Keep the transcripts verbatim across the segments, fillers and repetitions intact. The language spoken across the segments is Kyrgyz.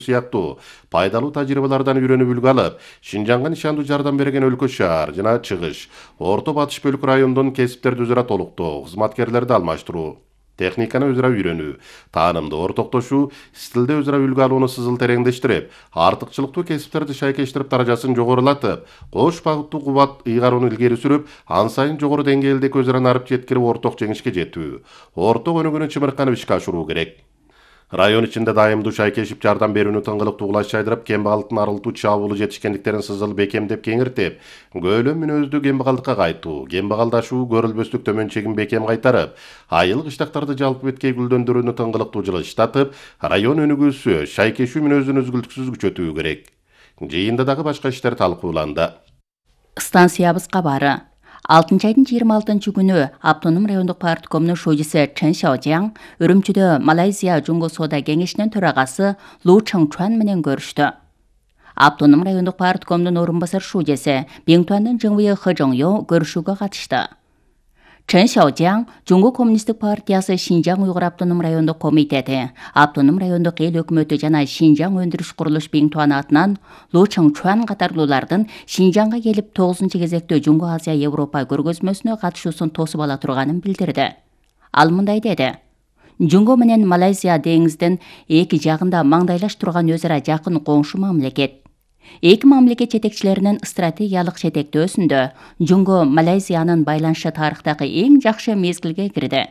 сыяктуу пайдалуу тажрыйбалардан үйрөнүп үлгү алып, Шинжаңга нишандуу жардам берген өлкө шаар жана чыгыш, Орто Батыш бөлүк райондун кесиптерди өзара толуктоо, кызматкерлерди алмаштыруу, техниканы өзара үйрөнүү, таанымды ортоктошуу, стилде өзара үлгү алууну сызыл тереңдештирип, артыкчылыктуу кесиптерди шайкештирип даражасын жогорулатып, кош багыттуу кубат ыйгарууну илгери сүрүп, ан сайын жогору деңгээлдеги өзара нарып жеткирип орток жеңишке жетүү, орток өнүгүүнү чымырканып ишке ашыруу керек. Район ичинде дайымдуу шайкешип жардам берүүнү тыңгылыктуу кулаш жайдырып, кембагалдын арылтуу чабуулу жетишкендиктерин сызыл бекемдеп кеңиртип, көөлөм мүнөздүү кембагалдыкка кайтуу, кембагалдашуу, көрүлбөстүк төмөн чегин бекем кайтарып, айыл кыштактарды жалпы беткей гүлдөндүрүүнү тыңгылыктуу жылыштатып, район өнүгүүсү, шайкешүү мүнөзүн үзгүлтүксүз күчөтүү керек. Жыйында дагы башка иштер талкууланды. Станциябыз кабары. алтынчы айдын жыйырма алтынчы күнү Автоном райондук парткомунун шужиси Чен Шаожаң Үрүмчүдө Малайзия Жумго соода кеңешинин төрагасы Лу Чыңчуан менен көрүштү. Автоном райондук парткомунун орун басар шужиси Биңтуандын Жыңвые Хыжыңё көрүшүүгө катышты. Чен Шаожаң Жумго коммунисттик партиясы Шинжаң Уйгур автоном райондук комитети, Автоном райондук эл өкмөтү жана Шинжаң өндүрүш курулуш Биңтуан атынан Лу Чыңчуан катарлуулардын Шинжаңга келип тогузунчу кезектөө Жумго Азия Европа көргөзмөсүнө катышуусун тосуп ала турганын билдирди. Ал мындай деди: Жумго менен Малайзия деңиздин эки жагында маңдайлаш турган өз ара жакын коңшу мамлекет. Эки мамлекет жетекчилеринин стратегиялык жетектөөсүндө Жумго Малайзиянын байланышы тарыхтагы эң жакшы мезгилге кирди.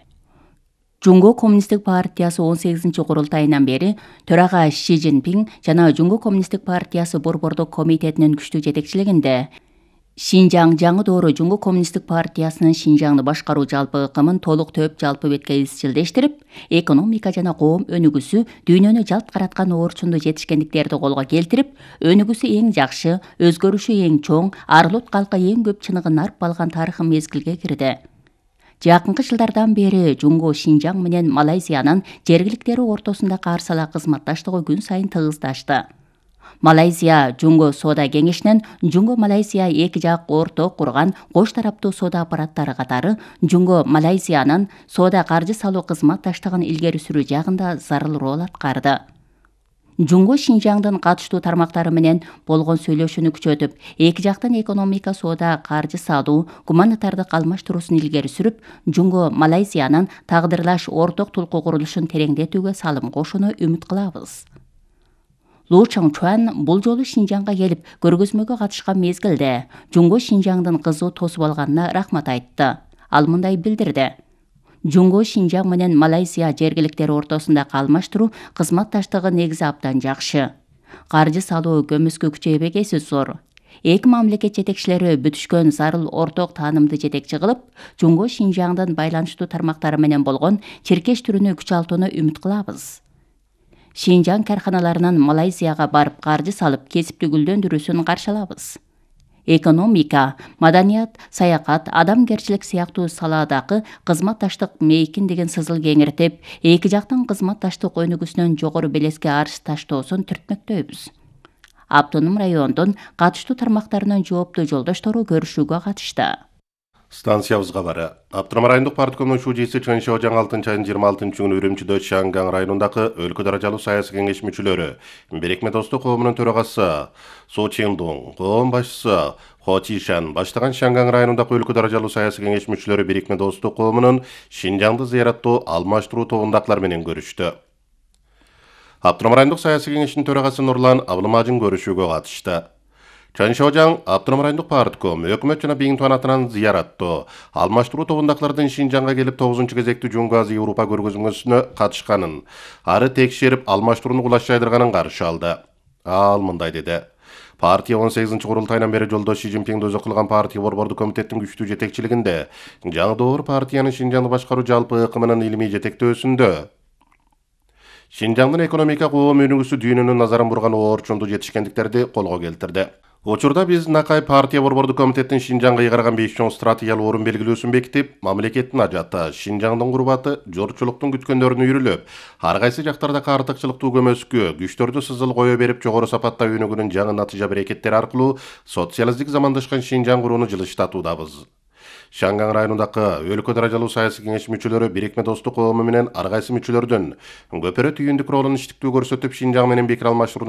Жумго коммунисттик партиясы он сегизинчи курултайынан бери төрага Ши Цзиньпин жана Жумго коммунисттик партиясы Борбордук комитетинин күчтүү жетекчилигинде Шинжаң жаңы доору Жумго коммунисттик партиясынын Шинжаңды башкаруу жалпы ыкымын толук төп жалпы бетке изчилдештирип, экономика жана коом өнүгүүсү дүйнөнү жалт караткан орчундуу жетишкендиктерди колго келтирип, өнүгүүсү эң жакшы, өзгөрүшү эң чоң, арылут калкы эң көп чыныгын арып алган тарыхый мезгилге кирди. Жакынкы жылдардан бери Жумго Шинжаң менен Малайзиянын жергиликтери ортосунда карсала кызматташтыгы күн сайын тыгыздашты. Малайзия Жумго соода кеңешинин Жумго Малайзия эки жак орток курган кош тараптуу соода аппараттары катары Жумго Малайзиянын соода каржы салуу кызматташтыгын илгери сүрүү жагында зарыл роль аткарды. Жумго Шинжаңдын катыштуу тармактары менен болгон сүйлөшүүнү күчөтүп, эки жактын экономика, соода, каржы салуу, гуманитардык алмаштыруусун илгери сүрүп, Жумго Малайзиянын тагдырлаш орток тулку курулушун тереңдетүүгө салым кошууну үмүт кылабыз. Лу Чыңчуан бул жолу Шинжаңга келип көргөзмөгө катышкан мезгилде Жумго Шинжаңдын кызуу тосуп алганына рахмат айтты. Ал мындай билдирди: Жумго Шинжаң менен Малайзия жергиликтери ортосунда алмаштыруу кызматташтыгы негизи абдан жакшы. Каржы салуу көмүскө күчөйбөгөсү зор. Эки мамлекет жетекчилери бүтүшкөн зарыл орток таанымды жетекчи кылып, Жумго Шинжаңдын байланыштуу тармактары менен болгон чиркештирүүнү күчалтууну үмүт кылабыз. Шинжаң карханаларынын Малайзияга барып каржы салып, кесипти гүлдөндүрүүсүн каршы алабыз. Экономика, маданият, саякат, адамгерчилик сыяктуу салаадагы кызматташтык мейкиндигин сызыл кеңиртип, эки жактын кызматташтык өнүгүүсүнөн жогору белеске арыз таштоосун түртмөктөйбүз. Автоном райондун катыштуу тармактарынын жооптуу жолдоштору көрүшүүгө катышты. Станциябыз кабары. Автоном райондук парткомунун шужиси Чен Шаожаң алтынчы айдын жыйырма алтынчы күнү Үрүмчүдө Чаңгаң районундагы өлкө даражалуу саясий кеңеш мүчөлөрү, Бирикме Достук коомунун төрагасы Су Чиндуң, коом башчысы Хо Чишан баштаган Чаңгаң районундагы өлкө даражалуу саясий кеңеш мүчөлөрү Бирикме Достук коомунун Шинжаңды зыяраттоо, алмаштыруу тобундакылар менен көрүштү. Автоном райондук саясий кеңештин төрагасы Нурлан Абылмажин көрүшүүгө катышты. Чен Шаожаң Автоном райондук партком, өкмөт жана Биңтуан атынан зыяраттоо, алмаштыруу тобундакылардын Шинжаңга келип тогузунчу кезектүү Жумго Азия Европа көргөзмөсүнө катышканын, ары текшерип алмаштырууну кулаш жайдырганын каршы алды. Ал мындай деди: Партия он сегизинчи курултайынан бери жолдош Ши Цзиньпинди өзү кылган партия борбордук комитеттин күчтүү жетекчилигинде, жаңы доор партиянын Шинжаңды башкаруу жалпы ыкымынын илимий жетектөөсүндө Шинжаңдын экономика, коом өнүгүүсү дүйнөнүн назарын бурган орчундуу жетишкендиктерди колго келтирди. Учурда биз Накай партия борбордук комитеттин Шинжаңга ыйгарган беш чоң стратегиялык орун белгилөөсүн бекитип, мамлекеттин ажаты, Шинжаңдын курбаты, жорчулуктун күткөндөрүнө үйрүлүп, ар кайсы жактарда артыкчылыктуу көмөскө, күчтөрдү сызыл кое берип, жогору сапатта өнүгүүнүн жаңы натыйжа берекеттери аркылуу социалисттик замандашкан Шинжаң курууну жылыштатуудабыз. Шанган районундагы өлкө даражалуу саясий кеңеш мүчөлөрү бирикме достук коому менен ар кайсы мүчөлөрдөн көпөрө түйүндүк ролун иштиктүү көрсөтүп, Шинжаң менен пикир алмашууну